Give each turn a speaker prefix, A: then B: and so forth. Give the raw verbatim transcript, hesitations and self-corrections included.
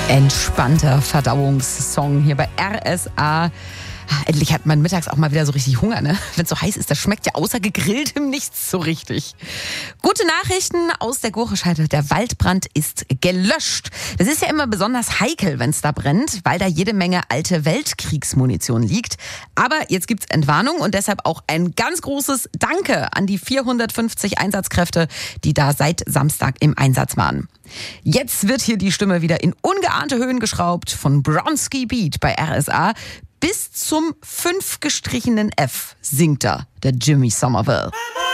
A: Entspannter Verdauungssong hier bei R S A. Endlich hat man mittags auch mal wieder so richtig Hunger, ne? Wenn es so heiß ist, das schmeckt ja außer gegrilltem nichts so richtig. Gute Nachrichten aus der Gurkenscheide. Der Waldbrand ist gelöscht. Das ist ja immer besonders heikel, wenn es da brennt, weil da jede Menge alte Weltkriegsmunition liegt. Aber jetzt gibt's Entwarnung und deshalb auch ein ganz großes Danke an die vierhundertfünfzig Einsatzkräfte, die da seit Samstag im Einsatz waren. Jetzt wird hier die Stimme wieder in ungeahnte Höhen geschraubt von Bronski Beat bei R S A. Bis zum fünf gestrichenen F singt da der Jimmy Somerville.